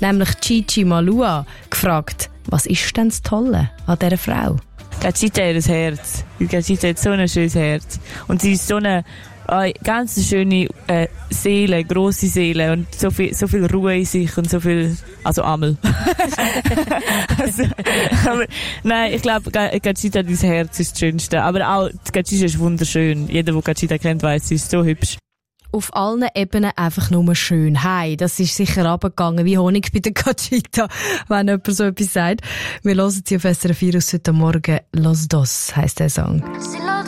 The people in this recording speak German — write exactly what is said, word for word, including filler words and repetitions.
nämlich Chichi Malua, gefragt, was ist denn das Tolle an dieser Frau? Conchita hat ein Herz. Conchita hat so ein schönes Herz. Und sie ist so eine äh, ganz schöne äh, Seele, grosse Seele und so viel, so viel Ruhe in sich und so viel, also Amel. also, aber, nein, ich glaube, Conchita, dein Herz ist das Schönste. Aber auch, Conchita ist wunderschön. Jeder, der Conchita kennt, weiss, sie ist so hübsch. Auf allen Ebenen einfach nur schön. Hey, das ist sicher runtergegangen wie Honig bei der Conchita, wenn jemand so etwas sagt. Wir hören sie auf S R F vier aus heute Morgen. Los Dos heisst der Song.